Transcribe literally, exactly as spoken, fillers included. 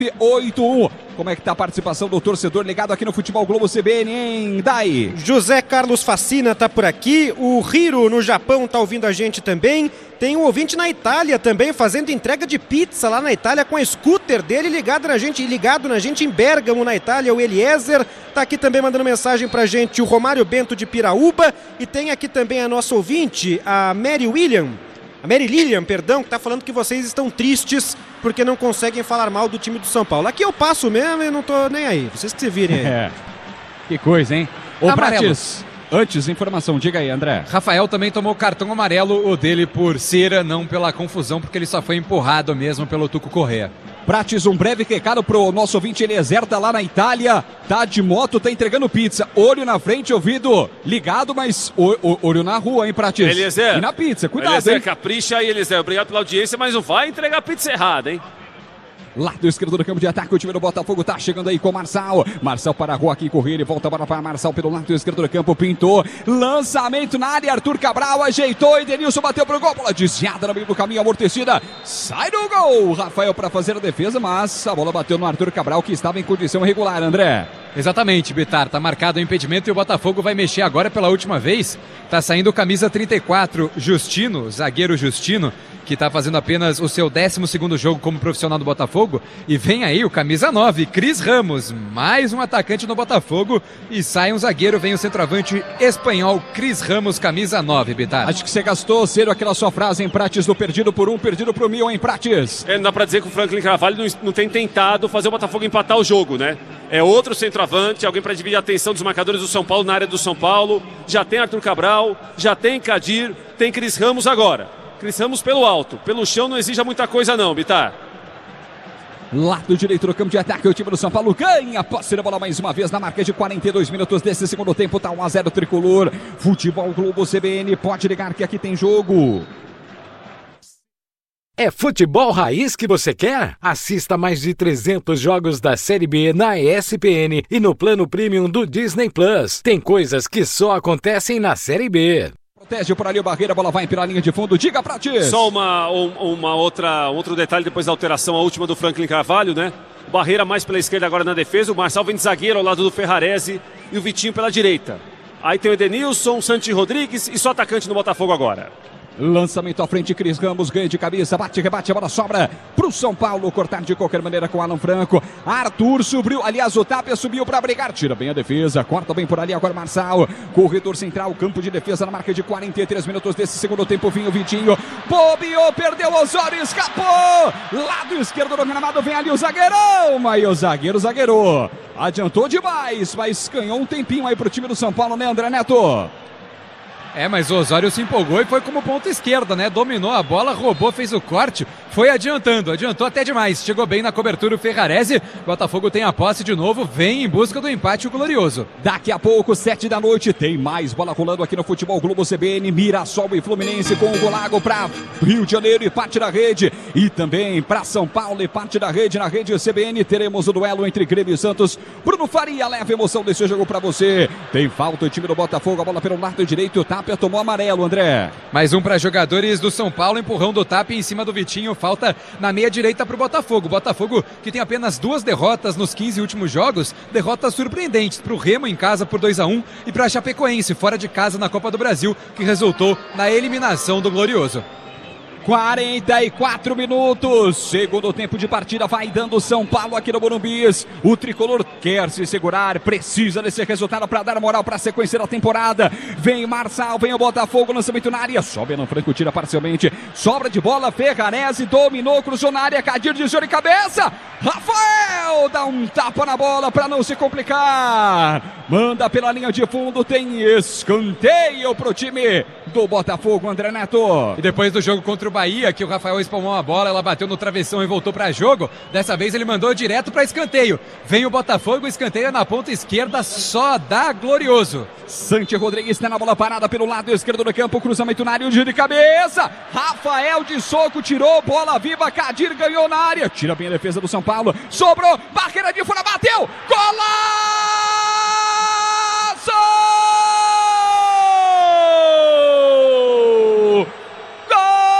oito um. Como é que tá a participação do torcedor ligado aqui no Futebol Globo C B N, hein, Dai? José Carlos Facina tá por aqui, o Hiro no Japão tá ouvindo a gente também. Tem um ouvinte na Itália também fazendo entrega de pizza lá na Itália com a scooter dele ligado na gente, ligado na gente em Bérgamo, na Itália. O Eliezer tá aqui também mandando mensagem pra gente, o Romário Bento de Piraúba. E tem aqui também a nossa ouvinte, a Mary William. A Mary Lilian, perdão, que tá falando que vocês estão tristes porque não conseguem falar mal do time do São Paulo. Aqui eu passo mesmo e não tô nem aí. Vocês que se virem aí. É. Que coisa, hein? Ô, Prates, antes, informação, diga aí, André. Rafael também tomou cartão amarelo, o dele por cera, não pela confusão, porque ele só foi empurrado mesmo pelo Tuco Corrêa. Prates, um breve recado pro nosso ouvinte Eliezer, tá lá na Itália, tá de moto, tá entregando pizza. Olho na frente, ouvido ligado, mas o, o, olho na rua, hein, Prates? Eliezer. E na pizza, cuidado, Eliezer, hein? capricha aí, Eliezer. Obrigado pela audiência, mas não vai entregar a pizza errada, hein? Lado esquerdo do campo de ataque, o time do Botafogo tá chegando aí com o Marçal. Marçal para a rua aqui, correr, ele volta agora para Marçal pelo lado esquerdo do campo, pintou. Lançamento na área, Arthur Cabral ajeitou, Edenilson bateu pro gol. Bola desviada no meio do caminho, amortecida. Sai do gol, Rafael para fazer a defesa, mas a bola bateu no Arthur Cabral, que estava em condição regular, André. Exatamente, Bitar, tá marcado o impedimento e o Botafogo vai mexer agora pela última vez. Tá saindo o camisa trinta e quatro, Justino, zagueiro Justino, que tá fazendo apenas o seu décimo segundo jogo como profissional do Botafogo. E vem aí o camisa nove, Cris Ramos, mais um atacante no Botafogo. E sai um zagueiro, vem o centroavante espanhol, Cris Ramos, camisa nove, Bitar. Acho que você gastou cedo aquela sua frase em Prates do perdido por um, perdido por mil, em Prates. É, não dá pra dizer que o Franklin Carvalho não, não tem tentado fazer o Botafogo empatar o jogo, né? É outro centroavante, alguém para dividir a atenção dos marcadores do São Paulo na área do São Paulo. Já tem Arthur Cabral, já tem Kadir, tem Cris Ramos agora. Cris Ramos pelo alto, pelo chão não exige muita coisa não, Bitar. Lado direito do campo de ataque, o time do São Paulo ganha a posse da bola mais uma vez na marca de quarenta e dois minutos desse segundo tempo, tá um a zero tricolor. Futebol Globo C B N, pode ligar que aqui tem jogo. É futebol raiz que você quer? Assista mais de trezentos jogos da Série B na E S P N e no plano premium do Disney Plus. Tem coisas que só acontecem na Série B. Protege por ali o Barreira, a bola vai pela linha de fundo, diga pra ti. Só uma, uma outra, outro detalhe depois da alteração, a última do Franklin Carvalho, né? O Barreira mais pela esquerda agora na defesa, o Marçal vem de zagueiro ao lado do Ferrarese e o Vitinho pela direita. Aí tem o Edenilson, o Santi Rodrigues e só atacante no Botafogo agora. Lançamento à frente, Cris Ramos ganha de cabeça, bate, rebate, a bola sobra pro São Paulo, cortar de qualquer maneira com Alan Franco. Arthur subiu, aliás o Tapia subiu para brigar, tira bem a defesa, corta bem por ali agora Marçal, corredor central, campo de defesa na marca de quarenta e três minutos desse segundo tempo, vinha o Vitinho, bobeou, perdeu o Osório, escapou, lado esquerdo do gramado, vem ali o zagueirão, mas o zagueiro zagueirou, adiantou demais, mas ganhou um tempinho aí pro time do São Paulo, né, André Neto? É, mas o Osório se empolgou e foi como ponta esquerda, né? Dominou a bola, roubou, fez o corte, foi adiantando, adiantou até demais. Chegou bem na cobertura o Ferrarese. Botafogo tem a posse de novo, vem em busca do empate o glorioso. Daqui a pouco, sete da noite, tem mais bola rolando aqui no Futebol Globo C B N. Mirassol e Fluminense com o Golago para Rio de Janeiro e parte da rede. E também para São Paulo e parte da rede. Na rede C B N teremos o duelo entre Grêmio e Santos. Bruno Faria leva emoção desse jogo para você. Tem falta o time do Botafogo, a bola pelo lado direito, tá? Tapia tomou amarelo, André. Mais um para jogadores do São Paulo, empurrão do Tapia em cima do Vitinho, falta na meia direita para o Botafogo. Botafogo que tem apenas duas derrotas nos quinze últimos jogos, derrotas surpreendentes para o Remo em casa por dois a um e para a Chapecoense fora de casa na Copa do Brasil, que resultou na eliminação do Glorioso. quarenta e quatro minutos, segundo tempo de partida, vai dando São Paulo aqui no Morumbis. O tricolor quer se segurar, precisa desse resultado para dar moral para a sequência da temporada. Vem Marçal, vem o Botafogo, lançamento na área, sobe Alan Franco, tira parcialmente, sobra de bola, Ferrarese dominou, cruzou na área, Kadir desviou de cabeça, Rafael dá um tapa na bola para não se complicar, manda pela linha de fundo, tem escanteio pro time do Botafogo, André Neto. E depois do jogo contra o Bahia, que o Rafael espalmou a bola, ela bateu no travessão e voltou para jogo, dessa vez ele mandou direto para escanteio. Vem o Botafogo, escanteia na ponta esquerda, só dá Glorioso. Santi Rodrigues está na bola parada pelo lado esquerdo do campo, cruzamento na área, o giro de cabeça, Rafael de soco, tirou, bola viva, Kadir ganhou na área, tira bem a defesa do São Paulo, sobrou, barreira de fora, bateu, cola!